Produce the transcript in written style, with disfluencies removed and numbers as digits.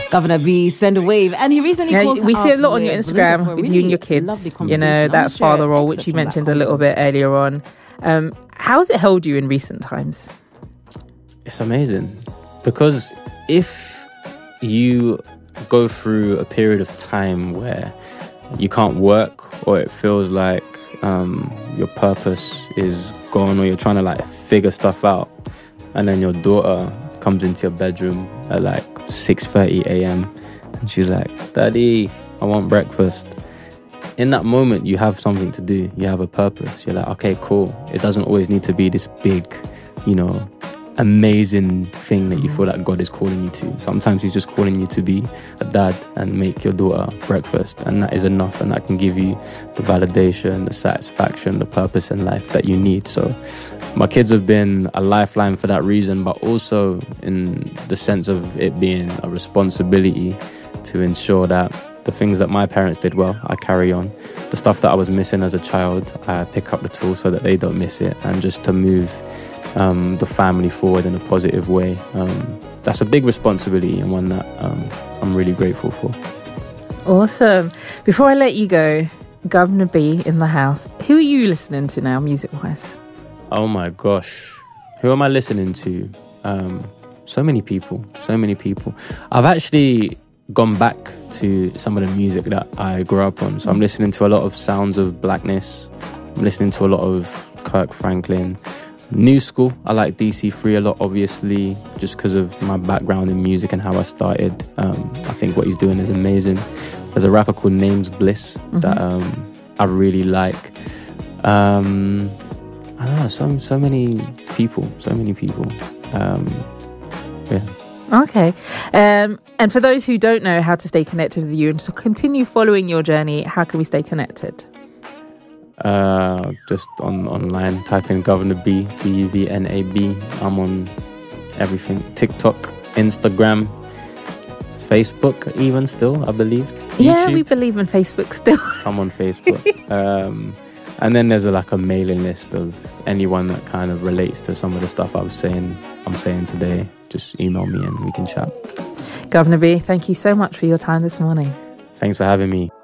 Governor B, send a wave. And he recently called we see a lot up on your with Instagram Belinda for a with you and your really lovely kids. You conversation. know, I'm that sure father role, which excerpt you from that mentioned a little bit earlier on. How has it held you in recent times? It's amazing. Because if you go through a period of time where you can't work, or it feels like your purpose is gone, or you're trying to like figure stuff out, and then your daughter comes into your bedroom at like 6:30 a.m. and she's like, "Daddy, I want breakfast." In that moment, you have something to do. You have a purpose. You're like, okay, cool. It doesn't always need to be this big, amazing thing that you feel like God is calling you to. Sometimes he's just calling you to be a dad and make your daughter breakfast, and that is enough, and that can give you the validation, the satisfaction, the purpose in life that you need. So my kids have been a lifeline for that reason, but also in the sense of it being a responsibility to ensure that the things that my parents did well, I carry on. The stuff that I was missing as a child, I pick up the tools so that they don't miss it, and just to move the family forward in a positive way. That's a big responsibility, and one that I'm really grateful for. Awesome. Before I let you go, Governor B in the house, who are you listening to now, music-wise? Oh my gosh. Who am I listening to? So many people. I've actually gone back to some of the music that I grew up on. So I'm listening to a lot of Sounds of Blackness. I'm listening to a lot of Kirk Franklin. New school, I like DC3 a lot, obviously, just because of my background in music and how I started. I think what he's doing is amazing. There's a rapper called Names Bliss that I really like. I don't know, so many people. Yeah. Okay. And for those who don't know how to stay connected with you and to continue following your journey, how can we stay connected? Just online, type in Governor B, Guvnab. I'm on everything. TikTok, Instagram, Facebook even still, I believe. Yeah, YouTube. we believe in Facebook still. I'm on Facebook. And then there's a mailing list of anyone that kind of relates to some of the stuff I'm saying today. Just email me and we can chat. Governor B, thank you so much for your time this morning. Thanks for having me.